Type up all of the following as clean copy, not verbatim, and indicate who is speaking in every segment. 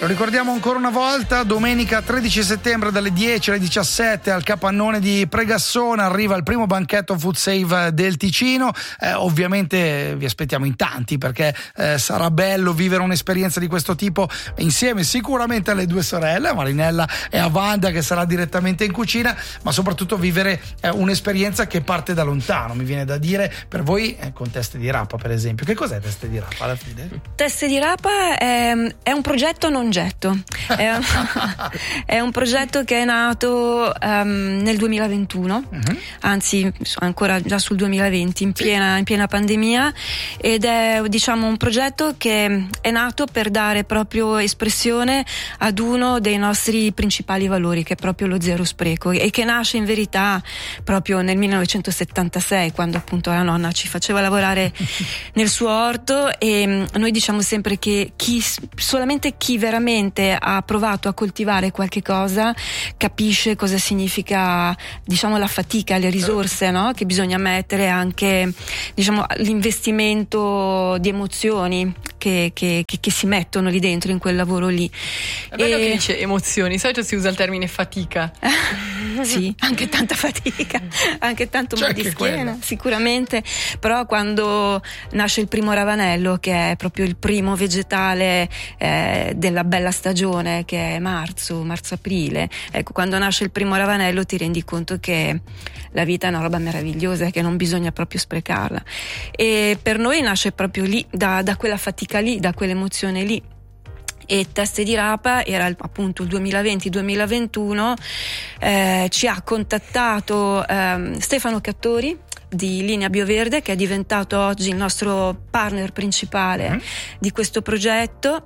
Speaker 1: Lo ricordiamo ancora una volta, domenica 13 settembre dalle 10 alle 17 al Capannone di Pregassona arriva il primo banchetto Food Save del Ticino. Ovviamente vi aspettiamo in tanti, perché sarà bello vivere un'esperienza di questo tipo insieme sicuramente alle due sorelle, a Marinella e a Wanda, che sarà direttamente in cucina, ma soprattutto vivere un'esperienza che parte da lontano, mi viene da dire, per voi con Teste di Rapa per esempio. Che cos'è Teste di Rapa alla fine?
Speaker 2: Teste di Rapa è un progetto non getto, è un progetto che è nato nel 2021, anzi ancora già sul 2020, in piena pandemia, ed è diciamo un progetto che è nato per dare proprio espressione ad uno dei nostri principali valori, che è proprio lo zero spreco, e che nasce in verità proprio nel 1976, quando appunto la nonna ci faceva lavorare nel suo orto. E noi diciamo sempre che solamente chi veramente ha provato a coltivare qualche cosa capisce cosa significa, diciamo, la fatica, le risorse, no? Che bisogna mettere, anche diciamo l'investimento di emozioni che si mettono lì dentro in quel lavoro lì.
Speaker 3: È bello che dice emozioni, di solito si usa il termine fatica.
Speaker 2: Sì, anche tanta fatica, anche tanto mal di schiena, sicuramente. Però quando nasce il primo ravanello, che è proprio il primo vegetale della bella stagione, che è marzo-aprile, ecco, quando nasce il primo ravanello ti rendi conto che la vita è una roba meravigliosa e che non bisogna proprio sprecarla. E per noi nasce proprio lì, da quella fatica lì, da quell'emozione lì. E Teste di Rapa era appunto il 2020-2021, ci ha contattato Stefano Cattori di Linea Bioverde, che è diventato oggi il nostro partner principale di questo progetto,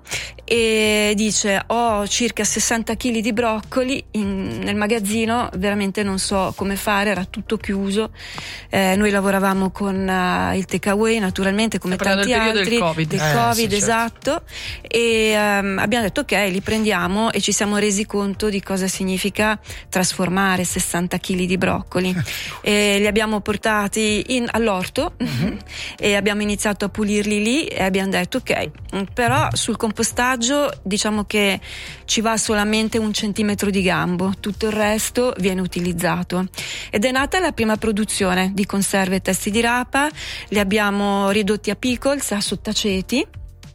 Speaker 2: e dice: ho circa 60 kg di broccoli nel magazzino, veramente non so come fare, era tutto chiuso. Noi lavoravamo con il takeaway, naturalmente, come tanti altri, del Covid, sì, esatto, certo. E abbiamo detto ok, li prendiamo, e ci siamo resi conto di cosa significa trasformare 60 kg di broccoli. E li abbiamo portati all'orto e abbiamo iniziato a pulirli lì, e abbiamo detto ok, però sul compostaggio diciamo che ci va solamente 1 centimetro di gambo, tutto il resto viene utilizzato. Ed è nata la prima produzione di conserve Teste di Rapa, li abbiamo ridotti a pickles, a sottaceti,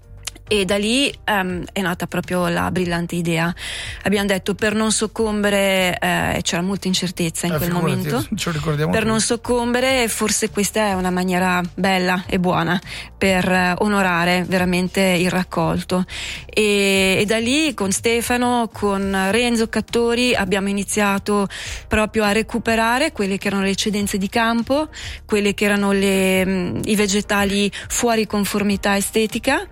Speaker 2: e da lì è nata proprio la brillante idea. Abbiamo detto, per non soccombere, c'era molta incertezza in quel momento, per non soccombere, forse questa è una maniera bella e buona per onorare veramente il raccolto. E da lì con Stefano, con Renzo Cattori, abbiamo iniziato proprio a recuperare quelle che erano le eccedenze di campo, quelle che erano i vegetali fuori conformità estetica,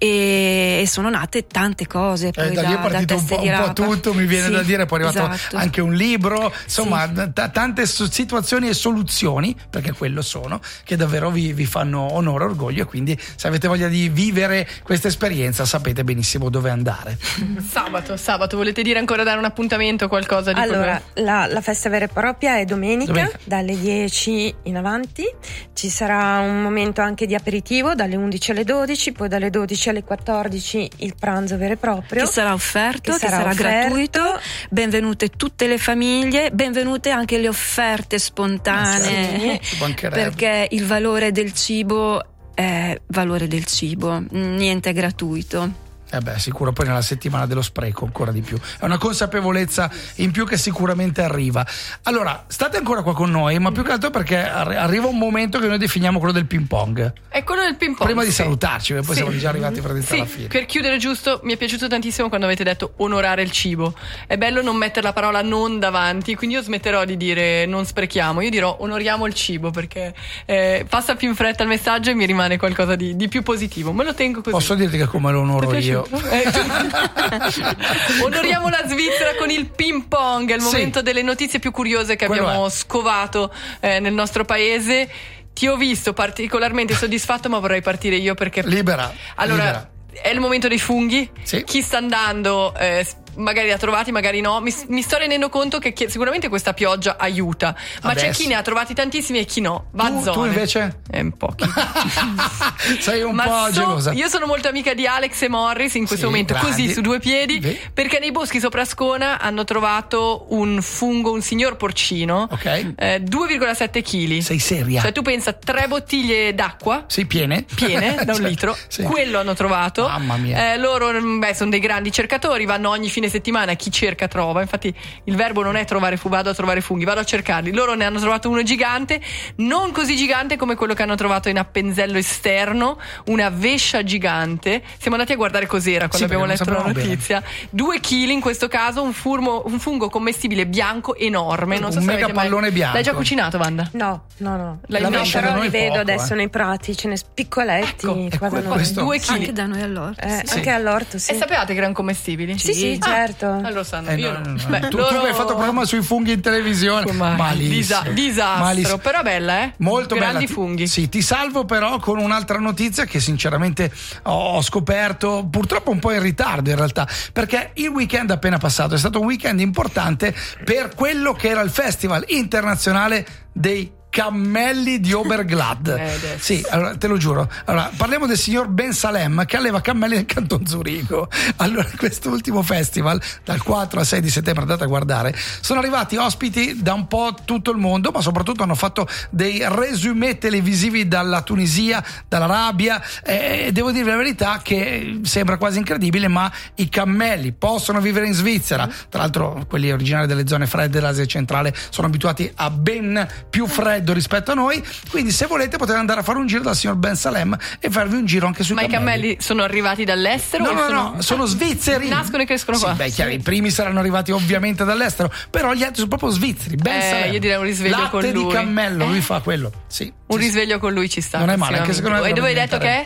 Speaker 2: e sono nate tante cose. Poi
Speaker 1: da lì è partito un po' tutto, mi viene da dire, poi è arrivato anche un libro, insomma tante situazioni e soluzioni, perché quello sono, che davvero vi fanno onore e orgoglio, e quindi se avete voglia di vivere questa esperienza sapete benissimo dove andare.
Speaker 3: Sabato volete dire ancora, dare un appuntamento, qualcosa di
Speaker 4: allora la festa vera e propria è domenica dalle 10 in avanti, ci sarà un momento anche di aperitivo dalle 11 alle 12, poi dalle 12 alle 14 il pranzo vero e proprio,
Speaker 2: che sarà offerto, che sarà gratuito. Benvenute tutte le famiglie, benvenute anche le offerte spontanee, perché il valore del cibo è valore del cibo, niente è gratuito.
Speaker 1: Sicuro, poi nella settimana dello spreco ancora di più, è una consapevolezza in più che sicuramente arriva. Allora state ancora qua con noi, ma più che altro perché arriva un momento che noi definiamo quello del ping pong.
Speaker 3: È quello del ping pong,
Speaker 1: prima di salutarci, perché poi siamo già arrivati praticamente alla fine.
Speaker 3: Per chiudere, giusto, mi è piaciuto tantissimo quando avete detto onorare il cibo. È bello non mettere la parola non davanti, quindi io smetterò di dire non sprechiamo, io dirò onoriamo il cibo, perché passa più in fretta il messaggio e mi rimane qualcosa di più positivo. Me lo tengo così.
Speaker 1: Posso dirti che come lo onoro io?
Speaker 3: Onoriamo la Svizzera con il ping pong, è il momento delle notizie più curiose che abbiamo scovato nel nostro paese. Ti ho visto particolarmente soddisfatto, ma vorrei partire io perché
Speaker 1: libera.
Speaker 3: È il momento dei funghi. Chi sta andando magari li ha trovati, magari no. Mi sto rendendo conto che sicuramente questa pioggia aiuta, ma
Speaker 1: adesso.
Speaker 3: C'è chi ne ha trovati tantissimi e chi no. Va a zone.
Speaker 1: Tu invece?
Speaker 3: Pochi.
Speaker 1: Sei un po' gelosa.
Speaker 3: Io sono molto amica di Alex e Morris in questo momento,
Speaker 1: grandi.
Speaker 3: così su due piedi, perché nei boschi sopra Ascona hanno trovato un fungo, un signor porcino, 2,7 kg.
Speaker 1: Sei seria?
Speaker 3: Cioè tu pensa 3 bottiglie d'acqua.
Speaker 1: Sì, piene
Speaker 3: da un litro.
Speaker 1: Sì.
Speaker 3: Quello hanno trovato.
Speaker 1: Mamma mia.
Speaker 3: Loro sono dei grandi cercatori, vanno ogni fine settimana, chi cerca trova. Infatti il verbo non è trovare vado a trovare funghi, vado a cercarli. Loro ne hanno trovato uno gigante, non così gigante come quello che hanno trovato in Appenzello esterno, una vescia gigante. Siamo andati a guardare cos'era quando abbiamo letto la notizia. 2 chili in questo caso, un fungo commestibile bianco enorme. Non so
Speaker 1: un
Speaker 3: se
Speaker 1: mega pallone bianco.
Speaker 3: L'hai già cucinato, Wanda?
Speaker 4: No.
Speaker 3: La
Speaker 1: vescia da
Speaker 4: però
Speaker 1: noi
Speaker 4: li vedo
Speaker 1: poco,
Speaker 4: adesso nei prati, ce ne piccoletti.
Speaker 1: Ecco,
Speaker 4: qua da noi.
Speaker 1: questo.
Speaker 3: 2 chili.
Speaker 2: Anche da noi all'orto.
Speaker 4: Anche all'orto, sì.
Speaker 3: E sapevate che erano commestibili?
Speaker 4: Sì, certo.
Speaker 3: Allora sanno. Io no.
Speaker 1: Beh, tu hai fatto programma sui funghi in televisione. Malissimo.
Speaker 3: Disastro.
Speaker 1: Malissimo.
Speaker 3: Però bella,
Speaker 1: molto
Speaker 3: grandi
Speaker 1: bella.
Speaker 3: funghi.
Speaker 1: Sì, ti salvo però con un'altra notizia che sinceramente ho scoperto purtroppo un po' in ritardo in realtà, perché il weekend appena passato è stato un weekend importante per quello che era il Festival internazionale dei cammelli di Oberglad. Sì, allora te lo giuro. Allora, parliamo del signor Ben Salem che alleva cammelli nel Canton Zurigo. Allora, quest'ultimo festival, dal 4 al 6 di settembre, andate a guardare, sono arrivati ospiti da un po' tutto il mondo, ma soprattutto hanno fatto dei resumé televisivi dalla Tunisia, dall'Arabia, e devo dire la verità che sembra quasi incredibile, ma i cammelli possono vivere in Svizzera. Tra l'altro quelli originari delle zone fredde dell'Asia centrale sono abituati a ben più freddo rispetto a noi, quindi se volete potete andare a fare un giro dal signor Ben Salem e farvi un giro anche sui cammelli.
Speaker 3: Ma i cammelli sono arrivati dall'estero?
Speaker 1: No, sono svizzeri.
Speaker 3: Nascono e crescono qua.
Speaker 1: Beh, chiaro, i primi saranno arrivati ovviamente dall'estero, però gli altri sono proprio svizzeri. Ben Salem.
Speaker 3: Io direi un risveglio
Speaker 1: latte
Speaker 3: con lui.
Speaker 1: Latte di cammello, lui fa quello. Sì.
Speaker 3: Un risveglio con lui ci sta.
Speaker 1: Non è male, anche secondo me.
Speaker 3: E dove hai detto che è?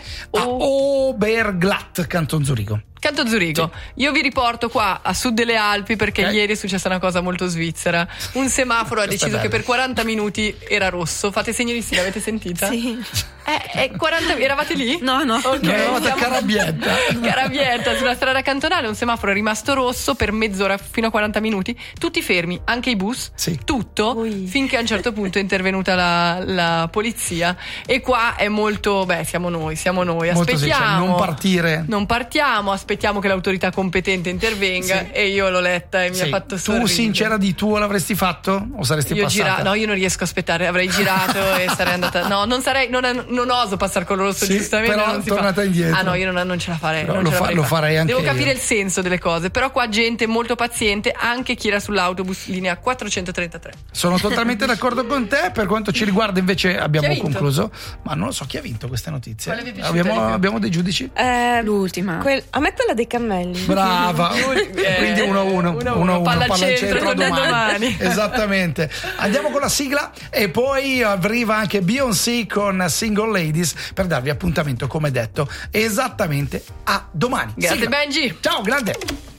Speaker 1: Oberglatt, Canton Zurigo.
Speaker 3: Canton Zurigo. Sì. Io vi riporto qua a sud delle Alpi perché ieri è successa una cosa molto svizzera. Un semaforo ha deciso che per 40 minuti era rosso. Fate segno di sì, l'avete sentita?
Speaker 2: Sì.
Speaker 3: 40, eravate lì?
Speaker 2: No.
Speaker 3: Okay.
Speaker 1: No, eravate a
Speaker 3: Carabietta, sulla strada cantonale un semaforo è rimasto rosso per mezz'ora fino a 40 minuti, tutti fermi, anche i bus, tutto, finché a un certo punto è intervenuta la polizia e qua è molto, siamo noi, aspettiamo, non partiamo, aspettiamo che l'autorità competente intervenga e io l'ho letta e mi ha fatto sorridere.
Speaker 1: Tu sincera di tuo l'avresti fatto o saresti passata?
Speaker 3: No, io non riesco a aspettare, avrei girato e sarei andata, non oso passare con lo rosso, giustamente
Speaker 1: però
Speaker 3: non si
Speaker 1: tornata indietro.
Speaker 3: No, io non ce la farei.
Speaker 1: No, lo farei anche
Speaker 3: Devo capire
Speaker 1: io.
Speaker 3: il senso delle cose, però qua gente molto paziente, anche chi era sull'autobus linea 433.
Speaker 1: Sono totalmente d'accordo con te. Per quanto ci riguarda invece abbiamo concluso, ma non lo so chi ha vinto queste notizie. Abbiamo dei giudici?
Speaker 2: L'ultima.
Speaker 4: A me quella dei cammelli.
Speaker 1: Brava. Quindi 1-1.
Speaker 3: Palla al centro domani.
Speaker 1: Esattamente. Andiamo con la sigla e poi arriva anche Beyoncé con Single Ladies per darvi appuntamento, come detto, esattamente a domani.
Speaker 3: Grazie,
Speaker 1: sigla.
Speaker 3: Benji.
Speaker 1: Ciao, grande.